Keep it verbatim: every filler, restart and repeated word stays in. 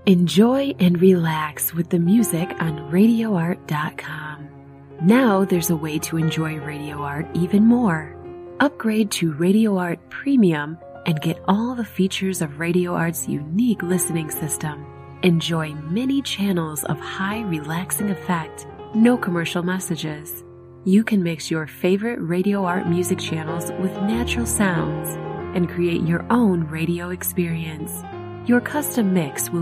Enjoy and relax with the music on radio art dot com. Now there's a way to enjoy Radio Art even more. Upgrade to Radio Art Premium and get all the features of Radio Art's unique listening system. Enjoy many channels of high relaxing effect, no commercial messages. You can mix your favorite Radio Art music channels with natural sounds and create your own radio experience. Your custom mix will